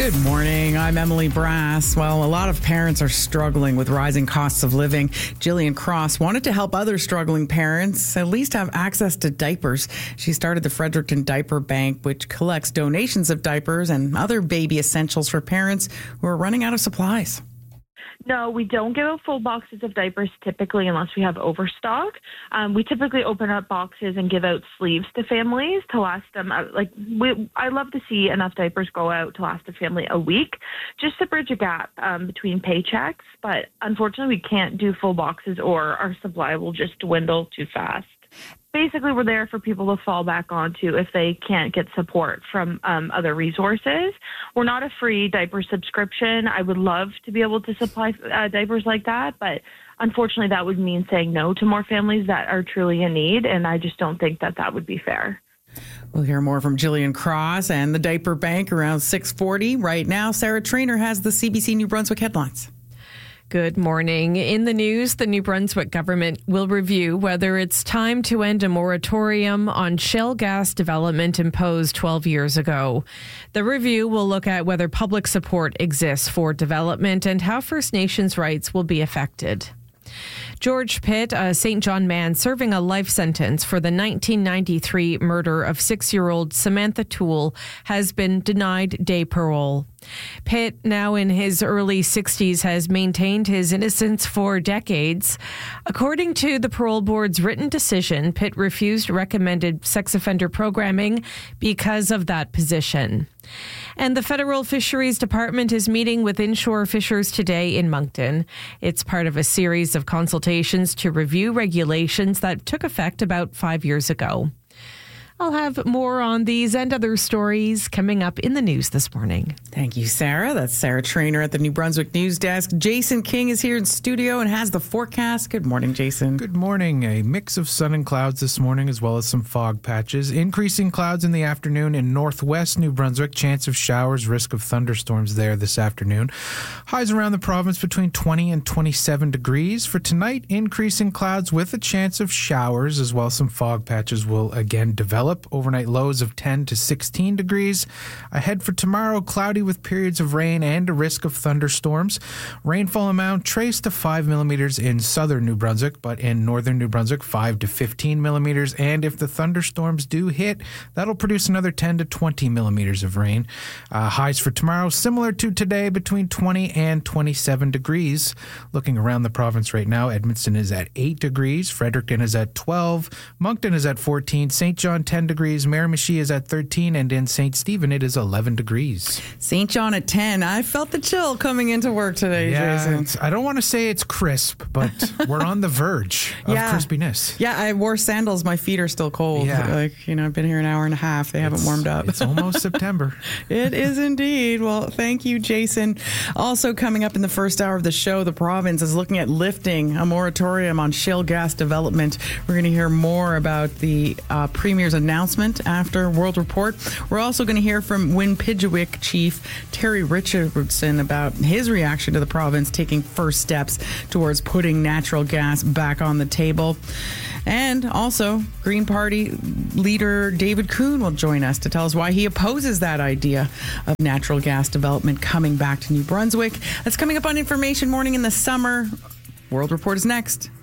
Good morning. I'm Emily Brass. Well, a lot of parents are struggling with rising costs of living. Jillian Cross wanted to help other struggling parents at least have access to diapers. She started the Fredericton Diaper Bank, which collects donations of diapers and other baby essentials for parents who are running out of supplies. No, we don't give out full boxes of diapers typically unless we have overstock. We typically open up boxes and give out sleeves to families to last them. I love to see enough diapers go out to last a family a week, just to bridge a gap between paychecks. But unfortunately, we can't do full boxes or our supply will just dwindle too fast. Basically, we're there for people to fall back onto if they can't get support from other resources. We're not a free diaper subscription. I would love to be able to supply diapers like that, but unfortunately, that would mean saying no to more families that are truly in need, and I just don't think that that would be fair. We'll hear more from Jillian Cross and the Diaper Bank around 6:40. Right now, Sarah Trainer has the CBC New Brunswick headlines. Good morning. In the news, the New Brunswick government will review whether it's time to end a moratorium on shale gas development imposed 12 years ago. The review will look at whether public support exists for development and how First Nations rights will be affected. George Pitt, a St. John man serving a life sentence for the 1993 murder of 6-year-old Samantha Toole, has been denied day parole. Pitt, now in his early 60s, has maintained his innocence for decades. According to the parole board's written decision, Pitt refused recommended sex offender programming because of that position. And the Federal Fisheries Department is meeting with inshore fishers today in Moncton. It's part of a series of consultations to review regulations that took effect about 5 years ago. I'll have more on these and other stories coming up in the news this morning. Thank you, Sarah. That's Sarah Trainer at the New Brunswick News Desk. Jason King is here in studio and has the forecast. Good morning, Jason. Good morning. A mix of sun and clouds this morning, as well as some fog patches. Increasing clouds in the afternoon in northwest New Brunswick. Chance of showers, risk of thunderstorms there this afternoon. Highs around the province between 20 and 27 degrees. For tonight, increasing clouds with a chance of showers, as well as some fog patches will again develop. Overnight lows of 10 to 16 degrees. Ahead for tomorrow, cloudy with periods of rain and a risk of thunderstorms. Rainfall amount traced to 5 millimeters in southern New Brunswick, but in northern New Brunswick, 5 to 15 millimeters. And if the thunderstorms do hit, that'll produce another 10 to 20 millimeters of rain. Highs for tomorrow, similar to today, between 20 and 27 degrees. Looking around the province right now, Edmundston is at 8 degrees. Fredericton is at 12. Moncton is at 14. St. John, 10 degrees. Miramichi is at 13, and in St. Stephen it is 11 degrees. St. John at 10. I felt the chill coming into work today, Jason. I don't want to say it's crisp, but we're on the verge of crispiness. Yeah, I wore sandals. My feet are still cold. Yeah. I've been here an hour and a half. They haven't warmed up. It's almost September. It is indeed. Well, thank you, Jason. Also coming up in the first hour of the show, the province is looking at lifting a moratorium on shale gas development. We're going to hear more about the Premier's announcement after World Report. We're also going to hear from Win-Pijuik Chief Terry Richardson about his reaction to the province taking first steps towards putting natural gas back on the table. And also, Green Party leader David Coon will join us to tell us why he opposes that idea of natural gas development coming back to New Brunswick. That's coming up on Information Morning in the summer. World Report is next.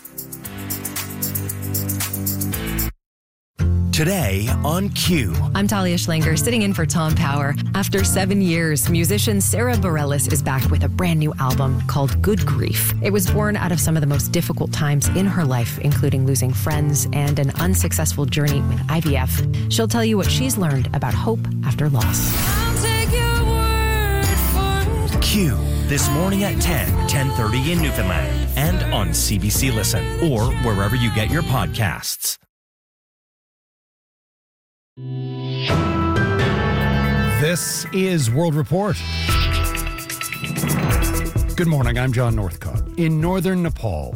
Today on Q. I'm Talia Schlanger, sitting in for Tom Power. After 7 years, musician Sarah Bareilles is back with a brand new album called Good Grief. It was born out of some of the most difficult times in her life, including losing friends and an unsuccessful journey with IVF. She'll tell you what she's learned about hope after loss. I'll take your word for it. Q. This morning at 10:30 in Newfoundland, and on CBC Listen, or wherever you get your podcasts. This is World Report. Good morning, I'm John Northcott. In northern Nepal,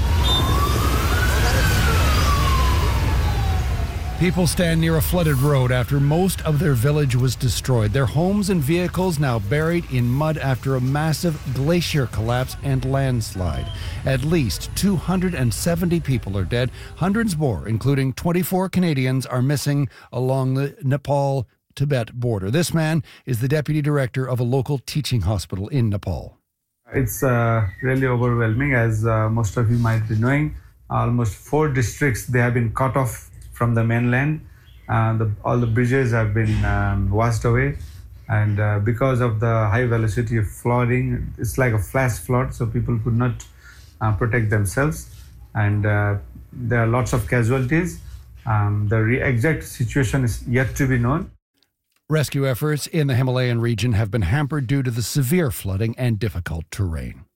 people stand near a flooded road after most of their village was destroyed. Their homes and vehicles now buried in mud after a massive glacier collapse and landslide. At least 270 people are dead. Hundreds more, including 24 Canadians, are missing along the Nepal Tibet border. This man is the deputy director of a local teaching hospital in Nepal. It's really overwhelming, as most of you might be knowing. Almost 4 districts, they have been cut off from the mainland. All the bridges have been washed away. And because of the high velocity of flooding, it's like a flash flood, so people could not protect themselves. And there are lots of casualties. The exact situation is yet to be known. Rescue efforts in the Himalayan region have been hampered due to the severe flooding and difficult terrain.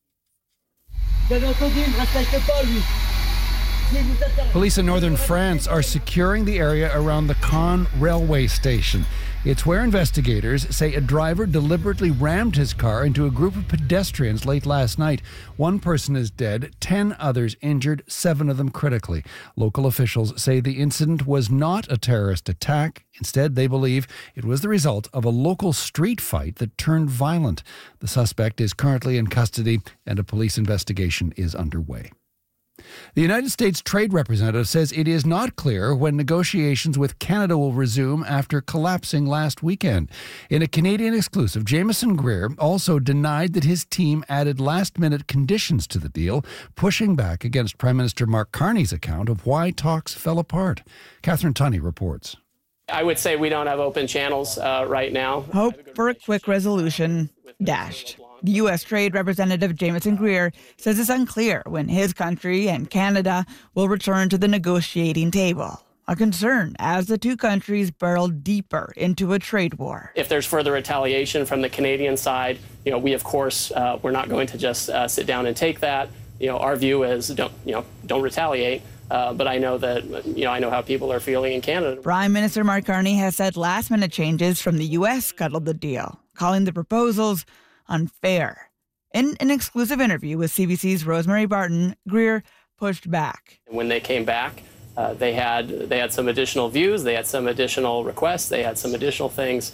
Police in northern France are securing the area around the Caen railway station. It's where investigators say a driver deliberately rammed his car into a group of pedestrians late last night. 1 person is dead, 10 others injured, 7 of them critically. Local officials say the incident was not a terrorist attack. Instead, they believe it was the result of a local street fight that turned violent. The suspect is currently in custody and a police investigation is underway. The United States Trade Representative says it is not clear when negotiations with Canada will resume after collapsing last weekend. In a Canadian exclusive, Jameson Greer also denied that his team added last-minute conditions to the deal, pushing back against Prime Minister Mark Carney's account of why talks fell apart. Catherine Tunney reports. I would say we don't have open channels right now. Hope for a quick resolution dashed. The U.S. Trade Representative Jameson Greer says it's unclear when his country and Canada will return to the negotiating table, a concern as the 2 countries barrel deeper into a trade war. If there's further retaliation from the Canadian side, we of course we're not going to just sit down and take that. Our view is don't retaliate. But I know that I know how people are feeling in Canada. Prime Minister Mark Carney has said last-minute changes from the U.S. scuttled the deal, calling the proposals unfair. In an exclusive interview with CBC's Rosemary Barton, Greer pushed back. When they came back, they had some additional views, they had some additional requests, they had some additional things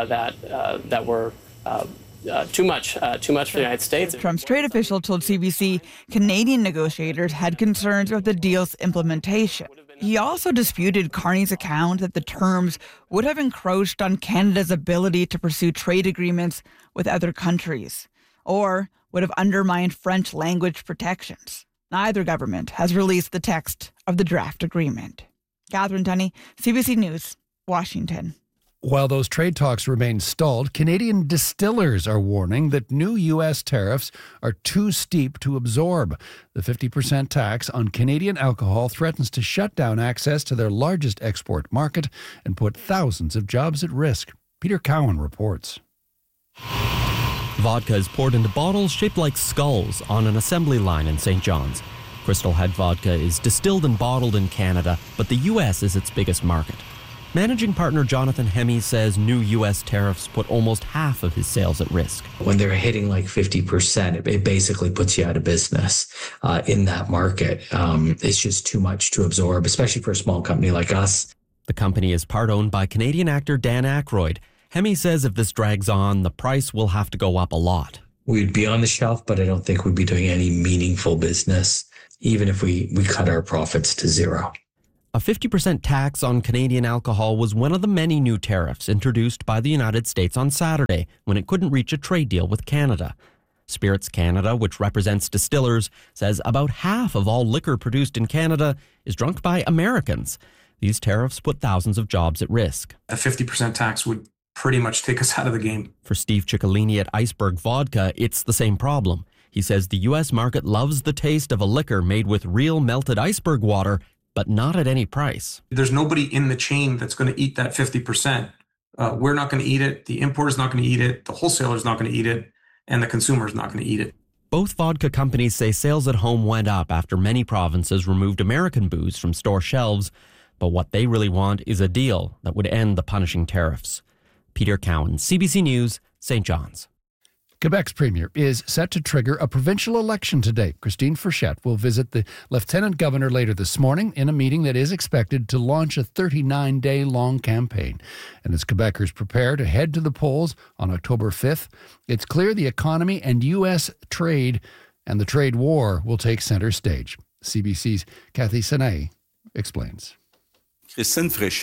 that were too much for the United States. Trump's trade official told CBC Canadian negotiators had concerns about the deal's implementation. He also disputed Carney's account that the terms would have encroached on Canada's ability to pursue trade agreements with other countries, or would have undermined French language protections. Neither government has released the text of the draft agreement. Catherine Tunney, CBC News, Washington. While those trade talks remain stalled, Canadian distillers are warning that new U.S. tariffs are too steep to absorb. The 50% tax on Canadian alcohol threatens to shut down access to their largest export market and put thousands of jobs at risk. Peter Cowan reports. Vodka is poured into bottles shaped like skulls on an assembly line in St. John's. Crystal Head vodka is distilled and bottled in Canada, but the U.S. is its biggest market. Managing partner Jonathan Hemme says new U.S. tariffs put almost half of his sales at risk. When they're hitting like 50%, it basically puts you out of business in that market. It's just too much to absorb, especially for a small company like us. The company is part owned by Canadian actor Dan Aykroyd. Hemme says if this drags on, the price will have to go up a lot. We'd be on the shelf, but I don't think we'd be doing any meaningful business, even if we cut our profits to zero. A 50% tax on Canadian alcohol was one of the many new tariffs introduced by the United States on Saturday when it couldn't reach a trade deal with Canada. Spirits Canada, which represents distillers, says about half of all liquor produced in Canada is drunk by Americans. These tariffs put thousands of jobs at risk. A 50% tax would pretty much take us out of the game. For Steve Ciccolini at Iceberg Vodka, it's the same problem. He says the U.S. market loves the taste of a liquor made with real melted iceberg water, but not at any price. There's nobody in the chain that's going to eat that 50%. We're not going to eat it. The importer's not going to eat it. The wholesaler's not going to eat it. And the consumer's not going to eat it. Both vodka companies say sales at home went up after many provinces removed American booze from store shelves. But what they really want is a deal that would end the punishing tariffs. Peter Cowan, CBC News, St. John's. Quebec's premier is set to trigger a provincial election today. Christine Frechette will visit the lieutenant governor later this morning in a meeting that is expected to launch a 39-day-long campaign. And as Quebecers prepare to head to the polls on October 5th, it's clear the economy and U.S. trade and the trade war will take center stage. CBC's Cathy Senet explains. Christine Frechette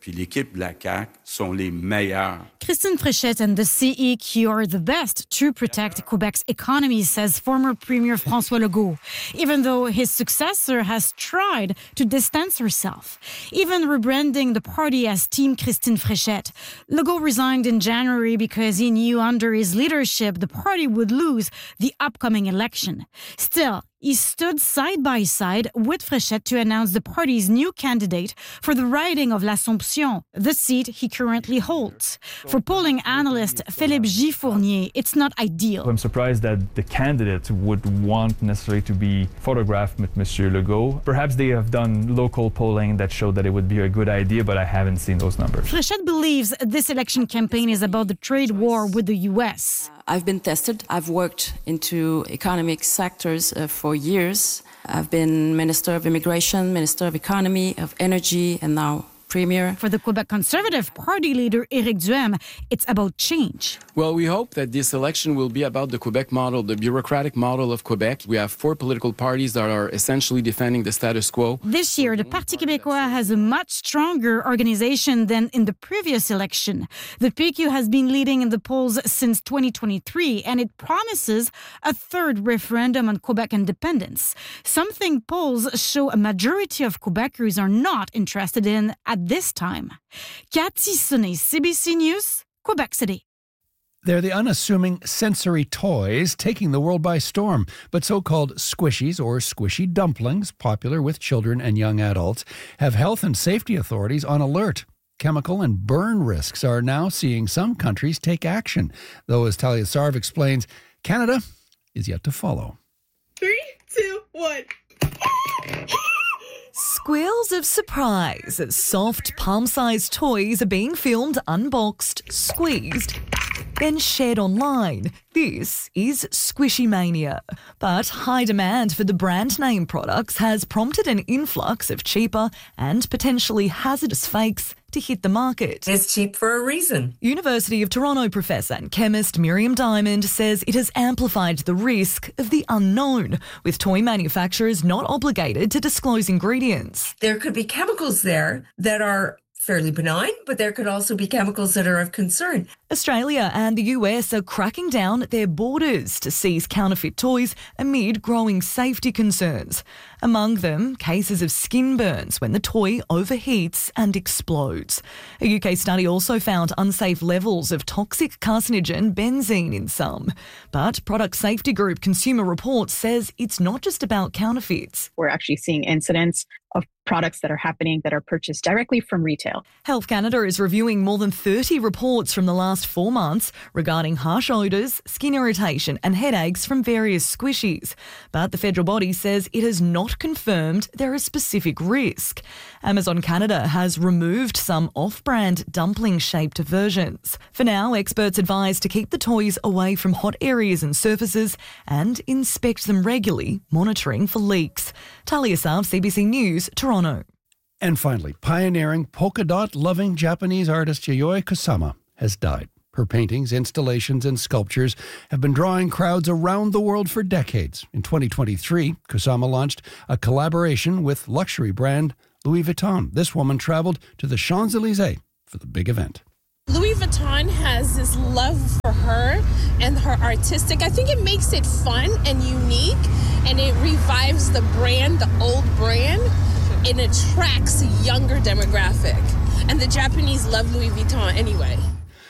puis l'équipe de la CAQ sont les meilleurs. Christine Fréchette and the CEQ are the best to protect Quebec's economy, says former Premier François Legault, even though his successor has tried to distance herself, even rebranding the party as Team Christine Fréchette. Legault resigned in January because he knew under his leadership the party would lose the upcoming election. Still, he stood side by side with Fréchette to announce the party's new candidate for the riding of L'Assomption, the seat he currently holds. For polling analyst Philippe G. Fournier, it's not ideal. I'm surprised that the candidate would want necessarily to be photographed with Monsieur Legault. Perhaps they have done local polling that showed that it would be a good idea, but I haven't seen those numbers. Fréchette believes this election campaign is about the trade war with the U.S. I've been tested. I've worked into economic sectors for years. I've been Minister of Immigration, Minister of Economy, of Energy, and now Premier. For the Quebec Conservative Party leader Éric Duhaime, it's about change. Well, we hope that this election will be about the Quebec model, the bureaucratic model of Quebec. We have 4 political parties that are essentially defending the status quo. This year, the Parti québécois has a much stronger organization than in the previous election. The PQ has been leading in the polls since 2023, and it promises a third referendum on Quebec independence, something polls show a majority of Quebecers are not interested in at this time. Cathy Sonnet, CBC News, Quebec City. They're the unassuming sensory toys taking the world by storm, but so-called squishies or squishy dumplings, popular with children and young adults, have health and safety authorities on alert. Chemical and burn risks are now seeing some countries take action, though, as Talia Sarv explains, Canada is yet to follow. 3, 2, 1. Squeals of surprise as soft, palm-sized toys are being filmed, unboxed, squeezed, then shared online. This is Squishy Mania. But high demand for the brand name products has prompted an influx of cheaper and potentially hazardous fakes to hit the market. It's cheap for a reason. University of Toronto professor and chemist Miriam Diamond says it has amplified the risk of the unknown, with toy manufacturers not obligated to disclose ingredients. There could be chemicals there that are fairly benign, but there could also be chemicals that are of concern. Australia and the US are cracking down at their borders to seize counterfeit toys amid growing safety concerns. Among them, cases of skin burns when the toy overheats and explodes. A UK study also found unsafe levels of toxic carcinogen benzene in some. But product safety group Consumer Reports says it's not just about counterfeits. We're actually seeing incidents of products that are happening that are purchased directly from retail. Health Canada is reviewing more than 30 reports from the last 4 months regarding harsh odours, skin irritation and headaches from various squishies. But the federal body says it has not confirmed there is specific risk. Amazon Canada has removed some off-brand dumpling-shaped versions. For now, experts advise to keep the toys away from hot areas and surfaces and inspect them regularly, monitoring for leaks. Talia Sarv, CBC News, Toronto. And finally, pioneering polka dot-loving Japanese artist Yayoi Kusama has died. Her paintings, installations, and sculptures have been drawing crowds around the world for decades. In 2023, Kusama launched a collaboration with luxury brand Louis Vuitton. This woman traveled to the Champs-Élysées for the big event. Louis Vuitton has this love for her and her artistic. I think it makes it fun and unique, and it revives the brand, the old brand. It attracts a younger demographic, and the Japanese love Louis Vuitton anyway.